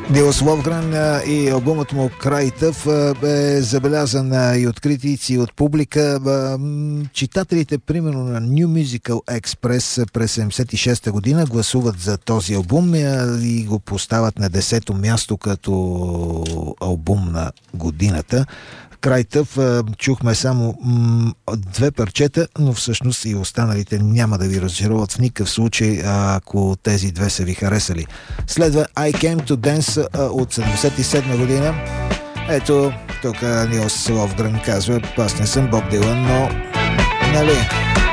Нилс Ловгрен и албумът му "Край тъв" е забелязан и от критици, и от публика. Читателите, примерно на New Musical Express през 76-та година, гласуват за този албум и го поставят на 10-то място като албум на годината. "Край тъв" чухме само две парчета, но всъщност и останалите няма да ви разочароват в никакъв случай, ако тези две са ви харесали. Следва "I Came to Dance" от 77 година. Ето, тук Нилс Ловгрен казва: "Аз не съм Боб Дилан, но нали...